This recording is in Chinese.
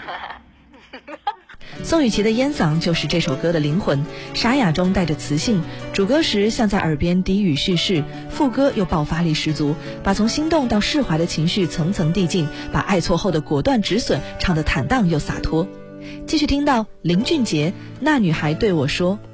宋雨琦的烟嗓就是这首歌的灵魂，沙哑中带着磁性，主歌时像在耳边低语叙事，副歌又爆发力十足，把从心动到释怀的情绪层层递进，把爱错后的果断止损唱得坦荡又洒脱。继续听到林俊杰《那女孩对我说》。